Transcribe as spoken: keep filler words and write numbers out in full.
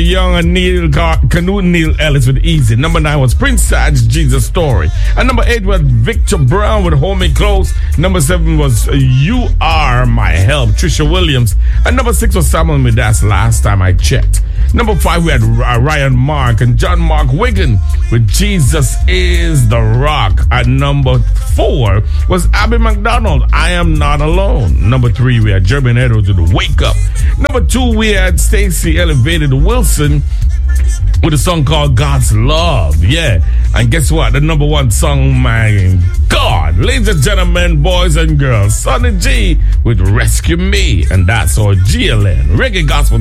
Young and Neil Car- Canute Neil Ellis with Easy. Number nine was Prince Sarge, Jesus Story. And number eight was Victor Brown with Hold Me Close. Number seven was You Are My Help, Trisha Williams. And number six was Samuel Midas, Last Time I Checked. Number five, we had uh, Ryan Mark and John Mark Wigan with Jesus Is the Rock. At number four was Abby McDonald, I Am Not Alone. Number three, we had Jermaine Edwards with Wake Up. Number two, we had Stacey Elevated Wilson with a song called God's Love. Yeah. And guess what? The number one song, my God. Ladies and gentlemen, boys and girls, Sonny G with Rescue Me. And that's our G L N, Reggae Gospel